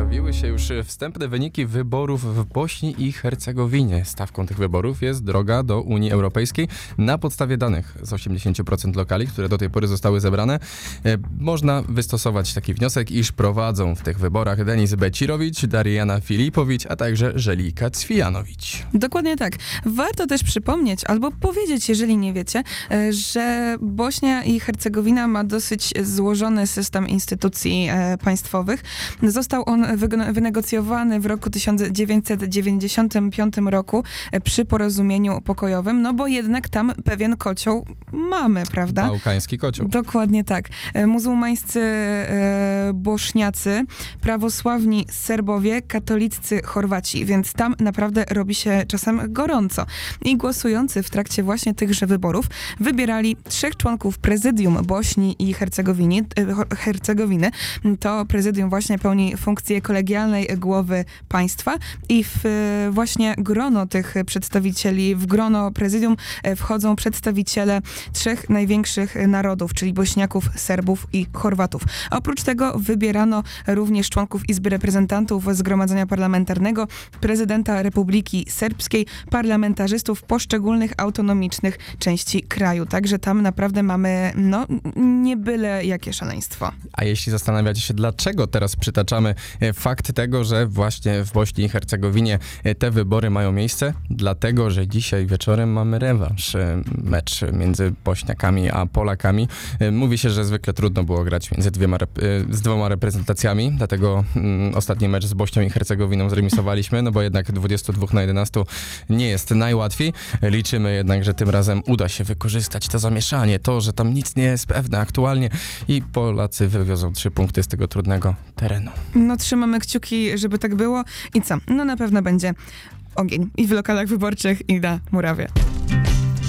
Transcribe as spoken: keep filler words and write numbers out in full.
Pojawiły się już wstępne wyniki wyborów w Bośni i Hercegowinie. Stawką tych wyborów jest droga do Unii Europejskiej. Na podstawie danych z osiemdziesiąt procent lokali, które do tej pory zostały zebrane, e, można wystosować taki wniosek, iż prowadzą w tych wyborach Denis Becirowicz, Darijana Filipowicz, a także Żelika Cwijanowicz. Dokładnie tak. Warto też przypomnieć, albo powiedzieć, jeżeli nie wiecie, e, że Bośnia i Hercegowina ma dosyć złożony system instytucji e, państwowych. Został on wyg- wynegocjowany w roku tysiąc dziewięćset dziewięćdziesiątym piątym roku e, przy porozumieniu pokojowym, no bo jednak tam pewien kocioł mamy, prawda? Bałkański kocioł. Dokładnie tak. E, muzułmańscy e, Bośniacy, prawosławni Serbowie, katoliccy Chorwaci, więc tam naprawdę robi się czasem gorąco. I głosujący w trakcie właśnie tychże wyborów wybierali trzech członków prezydium Bośni i Hercegowini, e, Hercegowiny. To prezydium właśnie pełni funkcję kolegialnej głowy państwa i w e, właśnie grono tych przedstawicieli, w grono prezydium e, wchodzą przedstawiciele trzech największych narodów, czyli Bośniaków, Serbów i Chorwatów. Oprócz tego wybierano również członków Izby Reprezentantów Zgromadzenia Parlamentarnego, prezydenta Republiki Serbskiej, parlamentarzystów poszczególnych autonomicznych części kraju. Także tam naprawdę mamy, no, nie byle jakie szaleństwo. A jeśli zastanawiacie się, dlaczego teraz przytaczamy e, fakt tego, że właśnie w Bośni i Hercegowinie e, te wybory mają miejsce? Dlatego, że dzisiaj wieczorem mamy rewanż, e, mecz między Bośniakami a Polakami. E, mówi się, że zwykle trudno było grać między dwiema, rep- e, z dwoma reprezentacjami, dlatego mm, ostatni mecz z Bośnią i Hercegowiną zremisowaliśmy, no bo jednak dwadzieścia dwa na jedenaście nie jest najłatwiej. Liczymy jednak, że tym razem uda się wykorzystać to zamieszanie, to, że tam nic nie jest pewne aktualnie i Polacy wywiozą trzy punkty z tego trudnego terenu. No trzymamy kciuki, żeby tak było. I co? No na pewno będzie ogień i w lokalach wyborczych, i na murawie.